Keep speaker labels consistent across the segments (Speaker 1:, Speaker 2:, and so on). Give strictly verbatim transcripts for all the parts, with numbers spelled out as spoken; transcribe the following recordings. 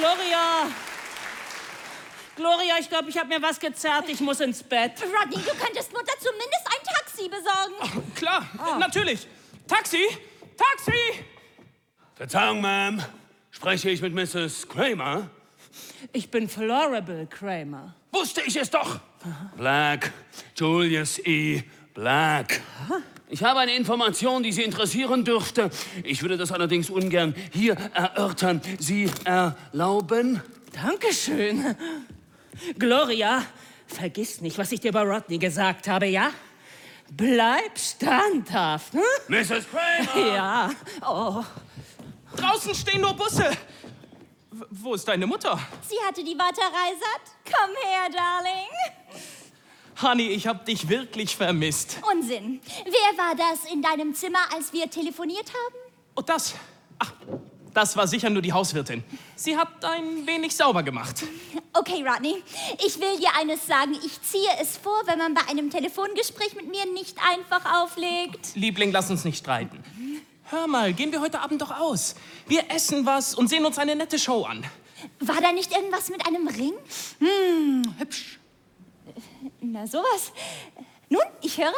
Speaker 1: Gloria! Gloria, ich glaube, ich habe mir was gezerrt. Ich muss ins Bett.
Speaker 2: Rodney, du könntest Mutter zumindest ein Taxi besorgen.
Speaker 3: Oh, klar, oh. natürlich. Taxi! Taxi!
Speaker 4: Verzeihung, Ma'am. Spreche ich mit Misses Kramer?
Speaker 1: Ich bin Floribel Kramer.
Speaker 4: Wusste ich es doch. Black, Julius E. Black. Ich habe eine Information, die Sie interessieren dürfte. Ich würde das allerdings ungern hier erörtern. Sie erlauben?
Speaker 1: Dankeschön. Gloria, vergiss nicht, was ich dir über Rodney gesagt habe, ja? Bleib standhaft. Hm?
Speaker 4: Misses Kramer!
Speaker 1: Ja. Oh.
Speaker 3: Draußen stehen nur Busse. W- wo ist deine Mutter?
Speaker 2: Sie hatte die Warterei satt. Komm her, Darling.
Speaker 3: Honey, ich hab dich wirklich vermisst.
Speaker 2: Unsinn. Wer war das in deinem Zimmer, als wir telefoniert haben?
Speaker 3: Und das? Ach, das war sicher nur die Hauswirtin. Sie hat ein wenig sauber gemacht.
Speaker 2: Okay, Rodney, ich will dir eines sagen. Ich ziehe es vor, wenn man bei einem Telefongespräch mit mir nicht einfach auflegt.
Speaker 3: Liebling, lass uns nicht streiten. Hör mal, gehen wir heute Abend doch aus. Wir essen was und sehen uns eine nette Show an.
Speaker 2: War da nicht irgendwas mit einem Ring?
Speaker 1: Hm, hübsch.
Speaker 2: Na, sowas. Nun, ich höre.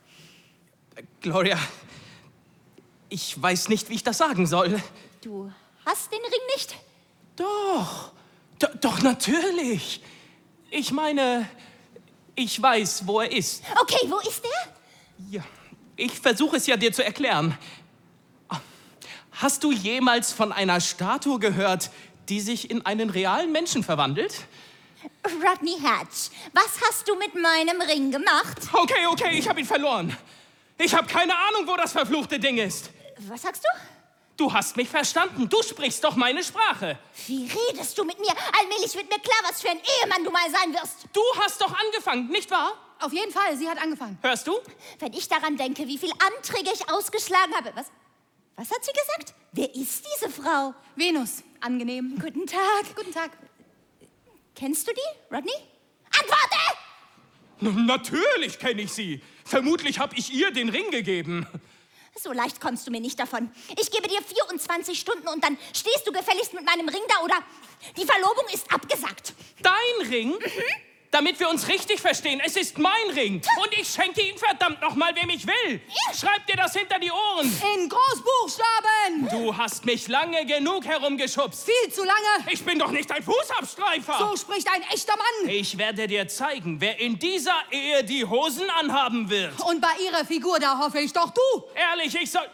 Speaker 3: Gloria, ich weiß nicht, wie ich das sagen soll.
Speaker 2: Du hast den Ring nicht?
Speaker 3: Doch, do, doch natürlich. Ich meine, ich weiß, wo er ist.
Speaker 2: Okay, wo ist er?
Speaker 3: Ja, ich versuche es ja dir zu erklären. Hast du jemals von einer Statue gehört, die sich in einen realen Menschen verwandelt?
Speaker 2: Rodney Hatch, was hast du mit meinem Ring gemacht?
Speaker 3: Okay, okay, ich habe ihn verloren. Ich habe keine Ahnung, wo das verfluchte Ding ist.
Speaker 2: Was sagst du?
Speaker 3: Du hast mich verstanden. Du sprichst doch meine Sprache.
Speaker 2: Wie redest du mit mir? Allmählich wird mir klar, was für ein Ehemann du mal sein wirst.
Speaker 3: Du hast doch angefangen, nicht wahr?
Speaker 5: Auf jeden Fall, sie hat angefangen.
Speaker 3: Hörst du?
Speaker 2: Wenn ich daran denke, wie viele Anträge ich ausgeschlagen habe. Was, was hat sie gesagt? Wer ist diese Frau?
Speaker 5: Venus, angenehm.
Speaker 2: Guten Tag.
Speaker 5: Guten Tag.
Speaker 2: Kennst du die, Rodney? Antworte!
Speaker 3: N- Natürlich kenne ich sie. Vermutlich habe ich ihr den Ring gegeben.
Speaker 2: So leicht kommst du mir nicht davon. Ich gebe dir vierundzwanzig Stunden und dann stehst du gefälligst mit meinem Ring da oder die Verlobung ist abgesagt.
Speaker 3: Dein Ring? Mhm. Damit wir uns richtig verstehen, es ist mein Ring. Und ich schenke ihn verdammt nochmal, wem ich will. Schreib dir das hinter die Ohren.
Speaker 5: In Großbuchstaben!
Speaker 3: Du hast mich lange genug herumgeschubst.
Speaker 5: Viel zu lange!
Speaker 3: Ich bin doch nicht ein Fußabstreifer.
Speaker 5: So spricht ein echter Mann!
Speaker 3: Ich werde dir zeigen, wer in dieser Ehe die Hosen anhaben wird.
Speaker 5: Und bei ihrer Figur, da hoffe ich doch du!
Speaker 3: Ehrlich, ich soll...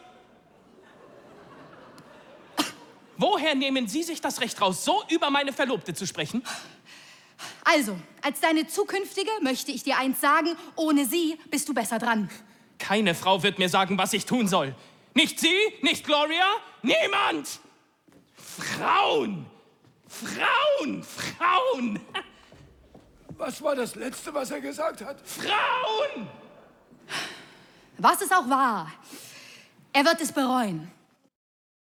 Speaker 3: Woher nehmen Sie sich das Recht raus, so über meine Verlobte zu sprechen?
Speaker 5: Also, als deine zukünftige möchte ich dir eins sagen, ohne sie bist du besser dran.
Speaker 3: Keine Frau wird mir sagen, was ich tun soll. Nicht sie, nicht Gloria, niemand! Frauen! Frauen! Frauen!
Speaker 6: Was war das Letzte, was er gesagt hat?
Speaker 3: Frauen!
Speaker 5: Was es auch war, er wird es bereuen.